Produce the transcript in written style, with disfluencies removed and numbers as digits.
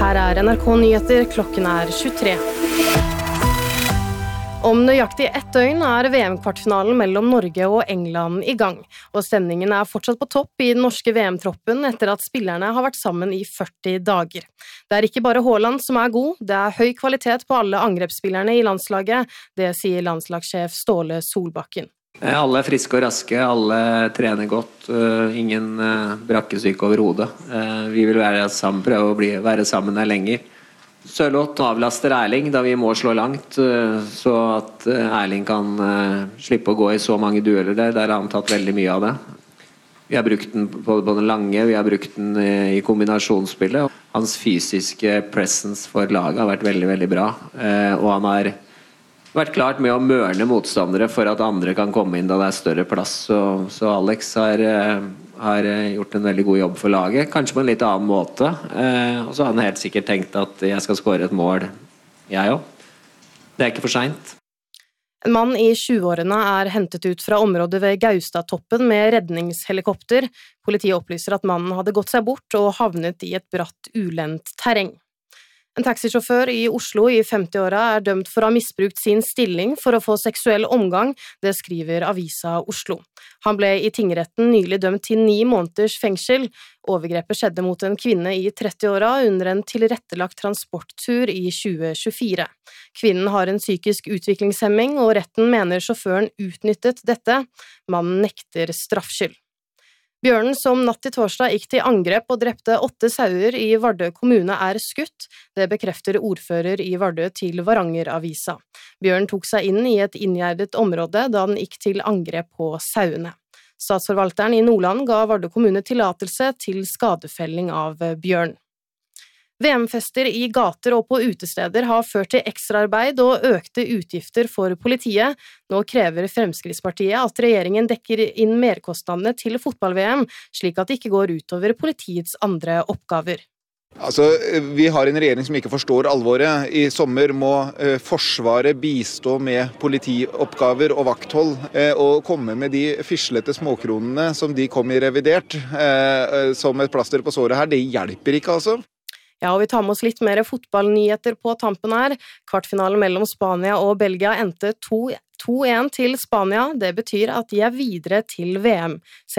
Her NRK Nyheter, klokken 23. Om nøyaktig ett døgn VM-kvartfinalen mellom Norge og England i gang, og stemningen fortsatt på topp i den norske VM-troppen etter at spillerne har vært sammen i 40 dager. Det ikke bare Haaland som god, det høy kvalitet på alle angrepsspillerne i landslaget, det sier landslagssjef Ståle Solbakken. Alle friske og raske, alle trener godt, ingen brakkesyke over hodet. Vi vil være sammen, prøve å være sammen der lenger. Sørloth avlaster Erling da vi må slå langt, så at Erling kan slippe å gå i så mange dueller der har han tatt veldig mye av det. Vi har brukt den på den lange, vi har brukt den i kombinasjonsspillet. Hans fysiske presence for laget har vært veldig, veldig bra, og han har vært klart med å mørne motstandere for at andre kan komme inn da det større plass. Så Alex har gjort en veldig god jobb for laget, kanskje på en litt annen måte. Og så har han helt sikkert tenkt at jeg skal skåre et mål, jeg også. Det ikke for sent. En mann i 20-årene hentet ut fra området ved Gaustatoppen med redningshelikopter. Politiet opplyser at mannen hadde gått seg bort og havnet i et bratt, ulendt terreng. En taxisjåfør i Oslo i 50-åra dømt for å ha misbrukt sin stilling for å få seksuell omgang, det skriver Avisa Oslo. Han ble i tingretten nylig dømt til 9 måneders fengsel. Overgrepet skjedde mot en kvinne i 30-åra under en tilrettelagt transporttur i 2024. Kvinnen har en psykisk utviklingshemming, og retten mener sjåføren utnyttet dette. Mannen nekter straffskyld. Bjørnen som natt til torsdag gikk til angrep og drepte 8 sauer i Vardø kommune skutt. Det bekrefter ordfører i Vardø til Varanger-avisa. Bjørnen tok seg inn i et inngjerdet område da den gikk til angrep på sauene. Statsforvalteren i Nordland ga Vardø kommune tillatelse til skadefelling av bjørn. VM-fester i gater og på utesteder har ført til ekstraarbeid og økte utgifter for politiet. Nå krever Fremskrittspartiet at regjeringen dekker inn merkostnadene til fotball-VM, slik at det ikke går utover politiets andre oppgaver. Vi har en regjering som ikke forstår alvoret. I sommer må Forsvaret bistå med politioppgaver og vakthold, og komme med de fislete småkronene som de kom i revidert, som et plaster på såret her. Det hjelper ikke, altså. Ja, og vi tar med oss litt mer fotballnyheter på tampen her. Kvartfinalen mellom Spania og Belgia endte 2-1 til Spania. Det betyr at de videre til VM.